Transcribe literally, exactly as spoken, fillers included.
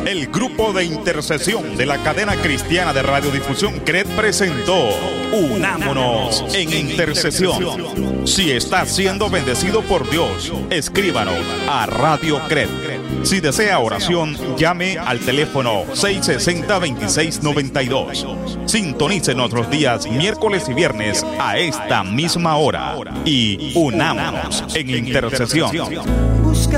El grupo de intercesión de la cadena cristiana de radiodifusión C R E D presentó Unámonos en Intercesión. Si está siendo bendecido por Dios, escríbanos a Radio C R E D. Si desea oración, llame al teléfono seis seis cero, dos seis nueve dos. Sintonícenos los días miércoles y viernes a esta misma hora y unámonos en intercesión.